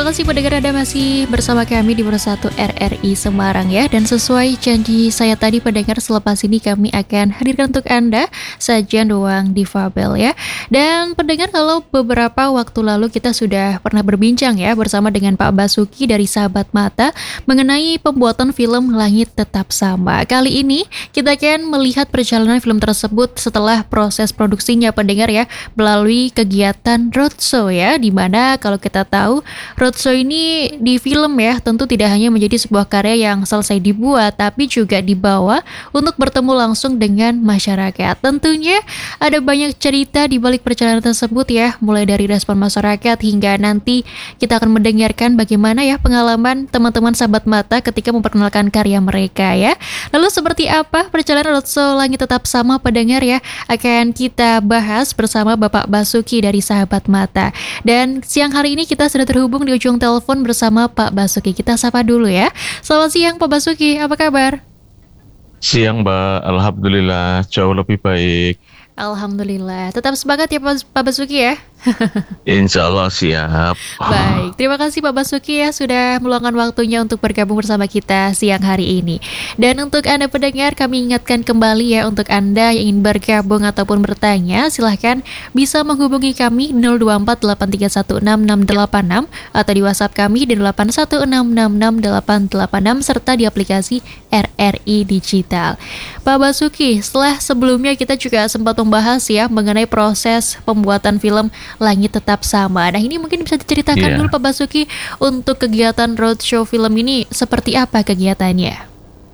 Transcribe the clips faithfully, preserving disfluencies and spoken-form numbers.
kasih pendengar Anda masih bersama kami di Bersatu R R I Semarang ya. Dan sesuai janji saya tadi pendengar, selepas ini kami akan hadirkan untuk Anda sajian ruang difabel ya. Dan pendengar, kalau beberapa waktu lalu kita sudah pernah berbincang ya bersama dengan Pak Basuki dari Sahabat Mata mengenai pembuatan film Langit Tetap Sama. Kali ini kita akan melihat perjalanan film tersebut setelah proses produksinya pendengar ya, melalui kegiatan roadshow ya, dimana kalau kita tahu roadshow ini di film ya tentu tidak hanya menjadi sebuah karya yang selesai dibuat, tapi juga dibawa untuk bertemu langsung dengan masyarakat. Tentunya ada banyak cerita di balik perjalanan tersebut ya, mulai dari respon masyarakat hingga nanti kita akan mendengarkan bagaimana ya pengalaman teman-teman Sahabat Mata ketika memperkenalkan karya mereka ya. Lalu seperti apa perjalanan roadshow Langit Tetap Sama pendengar ya, akan kita bahas bersama Bapak Basuki dari Sahabat Mata. Dan siang hari ini kita sudah terhubung di ujung telepon bersama Pak Basuki. Kita sapa dulu ya. Selamat siang Pak Basuki, apa kabar? Siang Mbak, Alhamdulillah jauh lebih baik. Alhamdulillah. Tetap semangat ya Pak Pak Basuki ya. Insya Allah siap. Baik, terima kasih Pak Basuki ya sudah meluangkan waktunya untuk bergabung bersama kita siang hari ini. Dan untuk Anda pendengar, kami ingatkan kembali ya, untuk Anda yang ingin bergabung ataupun bertanya, silahkan bisa menghubungi kami nol dua empat delapan tiga satu enam enam delapan enam atau di WhatsApp kami di delapan satu enam enam enam delapan delapan enam serta di aplikasi R R I Digital. Pak Basuki, setelah sebelumnya kita juga sempat membahas ya mengenai proses pembuatan film Langit Tetap Sama. Nah, ini mungkin bisa diceritakan Yeah. dulu Pak Basuki, untuk kegiatan roadshow film ini seperti apa kegiatannya?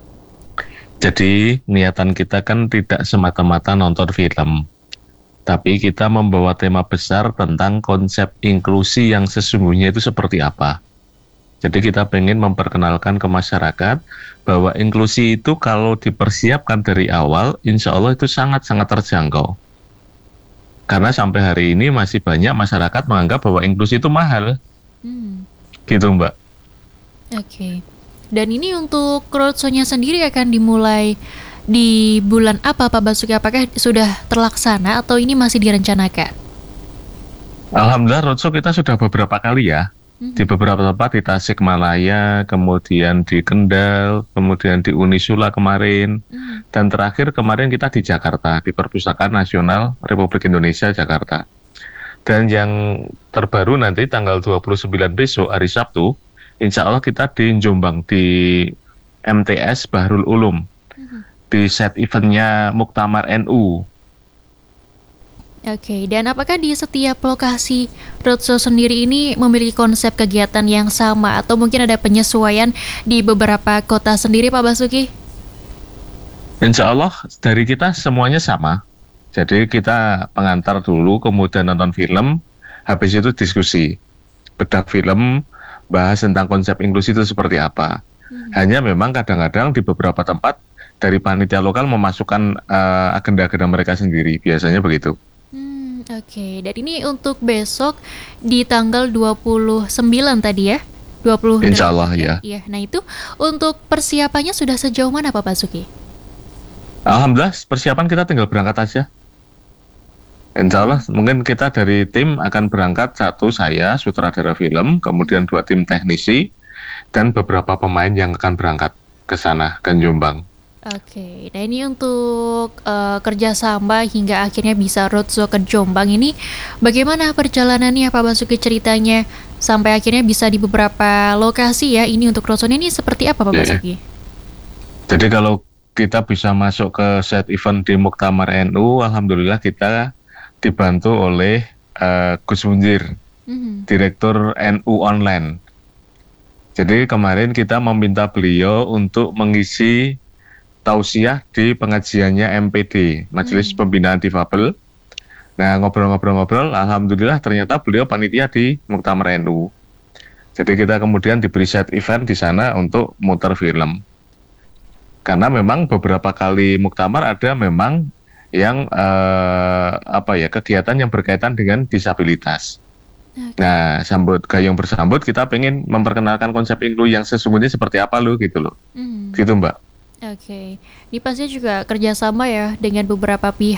Jadi niatan kita kan tidak semata-mata nonton film, tapi kita membawa tema besar tentang konsep inklusi yang sesungguhnya itu seperti apa. Jadi kita pengen memperkenalkan ke masyarakat bahwa inklusi itu kalau dipersiapkan dari awal, insya Allah itu sangat-sangat terjangkau. Karena sampai hari ini masih banyak masyarakat menganggap bahwa inklusi itu mahal. Hmm, Gitu Mbak. Oke. Dan ini untuk roadshow-nya sendiri akan dimulai di bulan apa Pak Basuki? Apakah sudah terlaksana atau ini masih direncanakan? Alhamdulillah roadshow kita sudah beberapa kali ya. Di beberapa tempat, di Tasikmalaya, kemudian di Kendal, kemudian di Unisula kemarin, Hmm. dan terakhir kemarin kita di Jakarta, di Perpustakaan Nasional Republik Indonesia Jakarta. Dan yang terbaru nanti tanggal dua puluh sembilan besok, hari Sabtu, insya Allah kita di Jombang, di M T S Bahrul Ulum, di set eventnya Muktamar N U. Oke, dan apakah di setiap lokasi roadshow sendiri ini memiliki konsep kegiatan yang sama atau mungkin ada penyesuaian di beberapa kota sendiri Pak Basuki? Insya Allah dari kita semuanya sama. Jadi kita pengantar dulu, kemudian nonton film, habis itu diskusi. Bedah film, bahas tentang konsep inklusi itu seperti apa. Hmm. Hanya memang kadang-kadang di beberapa tempat dari panitia lokal memasukkan uh, agenda-agenda mereka sendiri, biasanya begitu. Hmm, Oke, dan ini untuk besok di tanggal dua puluh sembilan tadi ya? dua puluh Insya Allah ya. Iya, nah itu untuk persiapannya sudah sejauh mana Pak Basuki? Alhamdulillah persiapan kita tinggal berangkat aja. Insya Allah mungkin kita dari tim akan berangkat, satu saya sutradara film, kemudian dua tim teknisi dan beberapa pemain yang akan berangkat ke sana, ke Jombang. Oke, nah ini untuk uh, kerjasama hingga akhirnya bisa roadshow ke Jombang ini, bagaimana perjalanannya Pak Basuki ceritanya sampai akhirnya bisa di beberapa lokasi ya, ini untuk roadshow ini seperti apa Pak Yeah. Basuki? Jadi kalau kita bisa masuk ke set event di Muktamar N U, alhamdulillah kita dibantu oleh uh, Gus Munzir, Mhm. Direktur N U Online. Jadi kemarin kita meminta beliau untuk mengisi tausiah di pengajiannya M P D, Majelis Hmm. Pembinaan Difabel. Nah, ngobrol-ngobrol-ngobrol, alhamdulillah ternyata beliau panitia di Muktamar N U. Jadi kita kemudian diberi set event di sana untuk muter film. Karena memang beberapa kali muktamar ada memang yang eh, apa ya kegiatan yang berkaitan dengan disabilitas. Oke. Nah, sambut gayung bersambut kita pengen memperkenalkan konsep inklusi yang sesungguhnya seperti apa lo gitu loh. Mhm. Gitu Mbak. Oke, ini pasti juga kerjasama ya dengan beberapa pihak